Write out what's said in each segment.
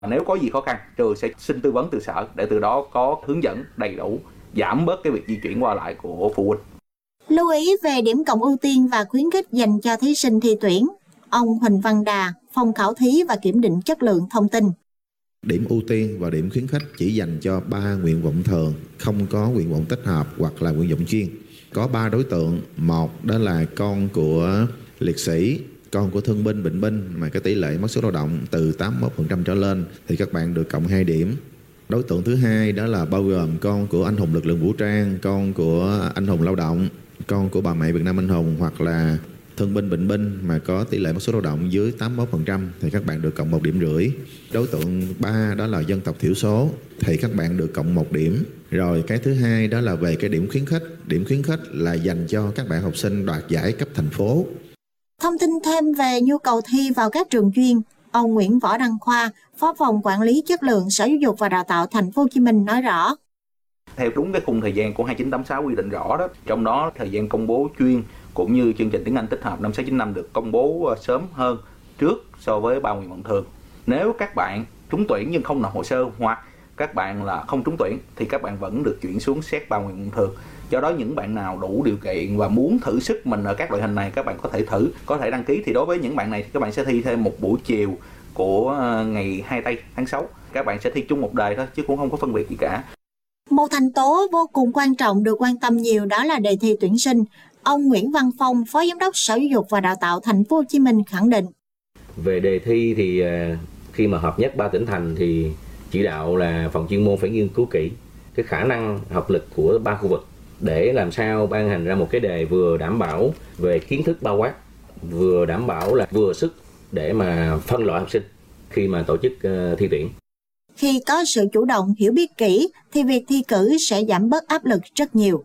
Nếu có gì khó khăn, trường sẽ xin tư vấn từ sở để từ đó có hướng dẫn đầy đủ, giảm bớt cái việc di chuyển qua lại của phụ huynh. Lưu ý về điểm cộng ưu tiên và khuyến khích dành cho thí sinh thi tuyển. Ông Huỳnh Văn Đà, Phòng Khảo thí và Kiểm định Chất lượng thông tin. Điểm ưu tiên và điểm khuyến khích chỉ dành cho 3 nguyện vọng thường, không có nguyện vọng tích hợp hoặc là nguyện vọng chuyên. Có 3 đối tượng, một đó là con của liệt sĩ, con của thương binh, bệnh binh mà cái tỷ lệ mất sức lao động từ 81% trở lên thì các bạn được cộng 2 điểm. Đối tượng thứ hai đó là bao gồm con của anh hùng lực lượng vũ trang, con của anh hùng lao động, con của bà mẹ Việt Nam anh hùng hoặc là thương binh, bệnh binh mà có tỷ lệ mất sức lao động dưới 81% thì các bạn được cộng 1,5 điểm. Đối tượng 3 đó là dân tộc thiểu số thì các bạn được cộng 1 điểm. Rồi cái thứ hai đó là về cái điểm khuyến khích. Điểm khuyến khích là dành cho các bạn học sinh đoạt giải cấp thành phố. Thông tin thêm về nhu cầu thi vào các trường chuyên, ông Nguyễn Võ Đăng Khoa, Phó phòng Quản lý Chất lượng Sở Giáo dục và Đào tạo Thành phố Hồ Chí Minh nói rõ. Theo đúng cái khung thời gian của 2986 quy định rõ đó, trong đó thời gian công bố chuyên cũng như chương trình tiếng Anh tích hợp năm 695 được công bố sớm hơn trước so với 3 nguyện vọng thường. Nếu các bạn trúng tuyển nhưng không nộp hồ sơ hoặc các bạn là không trúng tuyển thì các bạn vẫn được chuyển xuống xét 3 nguyện vọng thường. Do đó những bạn nào đủ điều kiện và muốn thử sức mình ở các loại hình này các bạn có thể thử, có thể đăng ký. Thì đối với những bạn này thì các bạn sẽ thi thêm một buổi chiều của ngày 2 tây tháng 6. Các bạn sẽ thi chung một đề thôi chứ cũng không có phân biệt gì cả. Một thành tố vô cùng quan trọng được quan tâm nhiều đó là đề thi tuyển sinh. Ông Nguyễn Văn Phong, Phó Giám đốc Sở Giáo dục và Đào tạo Thành phố Hồ Chí Minh khẳng định. Về đề thi thì khi mà hợp nhất 3 tỉnh thành thì chỉ đạo là phòng chuyên môn phải nghiên cứu kỹ cái khả năng học lực của 3 khu vực để làm sao ban hành ra một cái đề vừa đảm bảo về kiến thức bao quát, vừa đảm bảo là vừa sức để mà phân loại học sinh khi mà tổ chức thi tuyển. Khi có sự chủ động hiểu biết kỹ thì việc thi cử sẽ giảm bớt áp lực rất nhiều.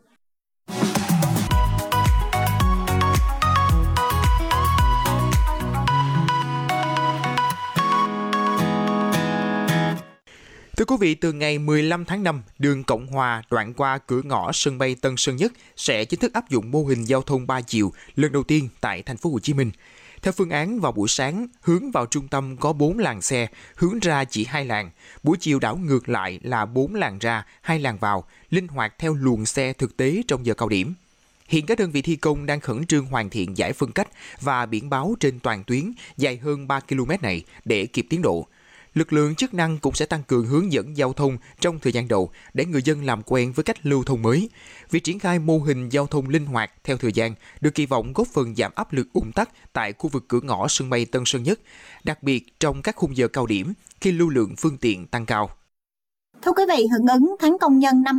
Thưa quý vị, từ ngày 15 tháng 5, đường Cộng Hòa đoạn qua cửa ngõ sân bay Tân Sơn Nhất sẽ chính thức áp dụng mô hình giao thông 3 chiều lần đầu tiên tại Thành phố Hồ Chí Minh. Theo phương án, vào buổi sáng, hướng vào trung tâm có 4 làn xe, hướng ra chỉ 2 làn. Buổi chiều đảo ngược lại là 4 làn ra, 2 làn vào, linh hoạt theo luồng xe thực tế trong giờ cao điểm. Hiện các đơn vị thi công đang khẩn trương hoàn thiện giải phân cách và biển báo trên toàn tuyến dài hơn 3 km này để kịp tiến độ. Lực lượng chức năng cũng sẽ tăng cường hướng dẫn giao thông trong thời gian đầu để người dân làm quen với cách lưu thông mới. Việc triển khai mô hình giao thông linh hoạt theo thời gian được kỳ vọng góp phần giảm áp lực ùn tắc tại khu vực cửa ngõ sân bay Tân Sơn Nhất, đặc biệt trong các khung giờ cao điểm khi lưu lượng phương tiện tăng cao. Thưa quý vị, hưởng ứng Tháng Công nhân năm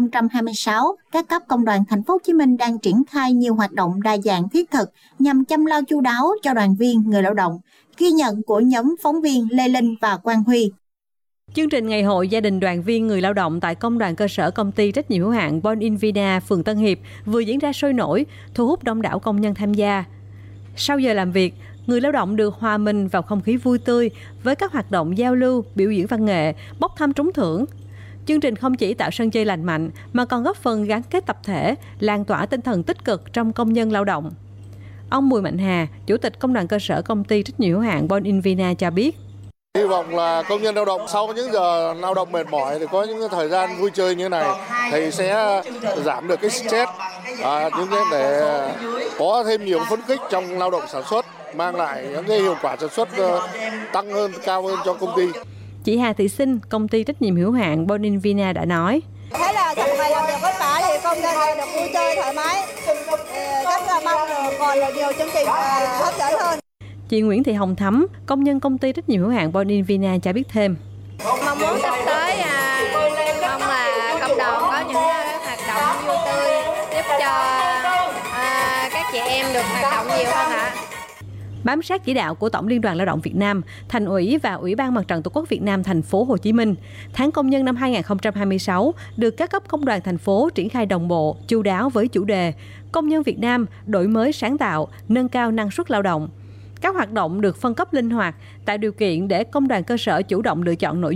2026, các cấp công đoàn Thành phố Hồ Chí Minh đang triển khai nhiều hoạt động đa dạng thiết thực nhằm chăm lo chu đáo cho đoàn viên, người lao động. Ghi nhận của nhóm phóng viên Lê Linh và Quang Huy. Chương trình Ngày hội gia đình đoàn viên người lao động tại Công đoàn cơ sở Công ty trách nhiệm hữu hạn Bon Invina, phường Tân Hiệp vừa diễn ra sôi nổi, thu hút đông đảo công nhân tham gia. Sau giờ làm việc, người lao động được hòa mình vào không khí vui tươi với các hoạt động giao lưu, biểu diễn văn nghệ, bốc thăm trúng thưởng. Chương trình không chỉ tạo sân chơi lành mạnh mà còn góp phần gắn kết tập thể, lan tỏa tinh thần tích cực trong công nhân lao động. Ông Bùi Mạnh Hà, Chủ tịch Công đoàn cơ sở Công ty trách nhiệm hữu hạn Bon Invina cho biết. Hy vọng là công nhân lao động sau những giờ lao động mệt mỏi thì có những thời gian vui chơi như này thì sẽ giảm được cái stress, những cái để có thêm nhiều phấn khích trong lao động sản xuất, mang lại những cái hiệu quả sản xuất tăng hơn, cao hơn cho công ty. Chị Hà Thị Sinh, Công ty trách nhiệm hữu hạn Bon Invina đã nói. Thế là trong ngày làm việc vất vả thì công nhân được vui chơi thoải mái, rất mong còn nhiều chương trình hấp dẫn hơn. Chị Nguyễn Thị Hồng Thắm, công nhân Công ty trách nhiệm hữu hạn Bon Invina cho biết thêm. Mong muốn sắp tới mong là cộng đồng có những hoạt động vui tươi giúp cho các chị em được hoạt động nhiều hơn ạ. Bám sát chỉ đạo của Tổng Liên đoàn Lao động Việt Nam, Thành ủy và Ủy ban Mặt trận Tổ quốc Việt Nam Thành phố Hồ Chí Minh, Tháng Công nhân năm 2026 được các cấp công đoàn thành phố triển khai đồng bộ, chu đáo với chủ đề Công nhân Việt Nam đổi mới sáng tạo, nâng cao năng suất lao động. Các hoạt động được phân cấp linh hoạt, tạo điều kiện để công đoàn cơ sở chủ động lựa chọn nội